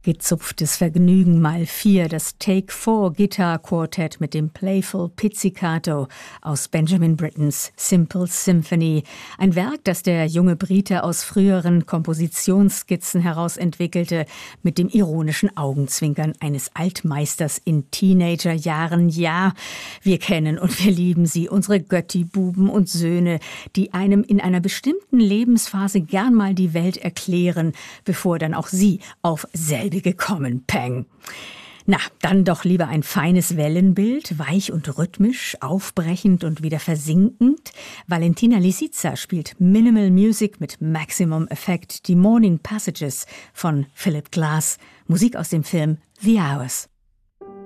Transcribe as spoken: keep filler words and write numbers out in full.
Gezupftes Vergnügen mal vier, das Take Four Guitar Quartet mit dem Playful Pizzicato aus Benjamin Brittens Simple Symphony. Ein Werk, das der junge Brite aus früheren Kompositionsskizzen heraus entwickelte, mit dem ironischen Augenzwinkern eines Altmeisters in Teenagerjahren. Ja, wir kennen und wir lieben sie, unsere Götti-Buben und Söhne, die einem in einer bestimmten Lebensphase gern mal die Welt erklären, bevor dann auch sie auf selbe gekommen, Peng. Na, dann doch lieber ein feines Wellenbild, weich und rhythmisch, aufbrechend und wieder versinkend. Valentina Lisitsa spielt Minimal Music mit Maximum Effect, die Morning Passages von Philip Glass, Musik aus dem Film The Hours.